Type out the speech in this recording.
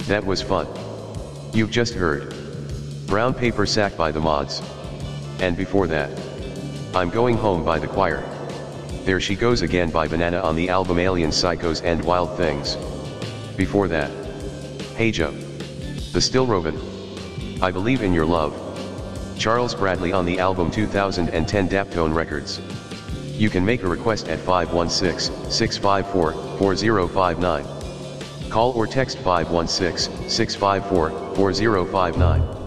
That was fun. You've just heard Brown Paper Sack by the Mods. And before that, I'm Going Home by the Choir. There She Goes Again by Banana on the album Alien Psychos and Wild Things. Before that, Hey Joe, The Still Robin, I Believe in Your Love, Charles Bradley on the album 2010 Daptone Records. You can make a request at 516-654-4059. Call or text 516-654-4059.